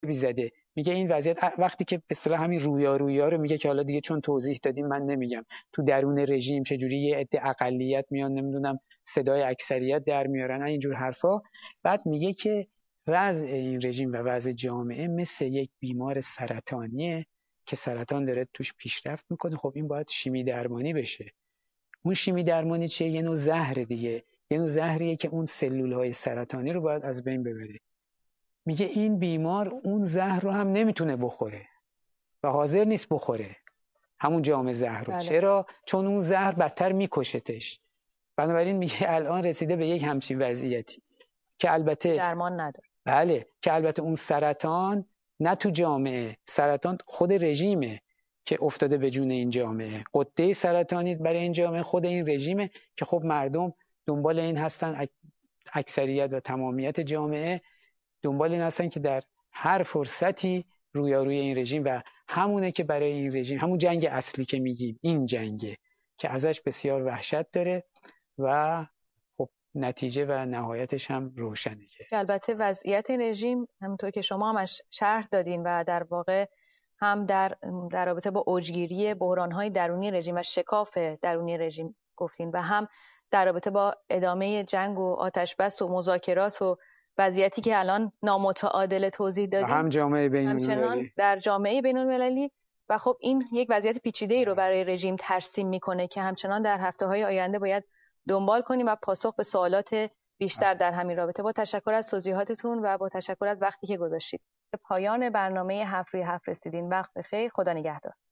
زده. میگه این وضعیت وقتی که به اصطلاح همین رویا رو میگه که حالا دیگه چون توضیح دادیم من نمیگم، تو درون رژیم چجوری یه عده اقلیت میان نمیدونم صدای اکثریت در میارن اینجور حرفا. بعد میگه که وضع این رژیم و وضع جامعه مثل یک بیمار سرطانیه که سرطان داره توش پیشرفت میکنه. خب این باید شیمی درمانی بشه. اون شیمی درمانی چیه؟ یه نوع زهر دیگه، یه نوع زهریه که اون سلولهای سرطانی رو باید از بین ببره. میگه این بیمار اون زهر رو هم نمیتونه بخوره و حاضر نیست بخوره همون جام زهر رو. بله. چرا؟ چون اون زهر بدتر میکشتش. بنابراین میگه الان رسیده به یک همچین وضعیتی که البته درمان نداره. بله، که البته اون سرطان نه تو جامعه، سرطان خود رژیمه که افتاده به جون این جامعه. غده سرطانی برای این جامعه خود این رژیمه که خب مردم دنبال این هستن، اکثریت و تمامیت جامعه دنبال این هستن که در هر فرصتی رویاروی این رژیم و همونه که برای این رژیم همون جنگ اصلی که میگیم این جنگه که ازش بسیار وحشت داره و خب نتیجه و نهایتش هم روشنه. که البته وضعیت این رژیم همونطور که شما همش شرح دادین و در واقع هم در رابطه با اوجگیری بحران‌های درونی رژیم و شکاف درونی رژیم گفتین و هم در رابطه با ادامه جنگ و آتش بس و مذاکرات و وضعیتی که الان نامتعادل توضیح دادیم، هم جامعه همچنان در جامعه بین‌المللی. و خب این یک وضعیت پیچیده‌ای رو برای رژیم ترسیم میکنه که همچنان در هفته‌های آینده باید دنبال کنیم و پاسخ به سوالات بیشتر در همین رابطه. با تشکر از توضیحاتتون و با تشکر از وقتی که گذاشتید. به پایان برنامه 7 روی 7 رسیدین. وقت بخیر. خدا نگهدار.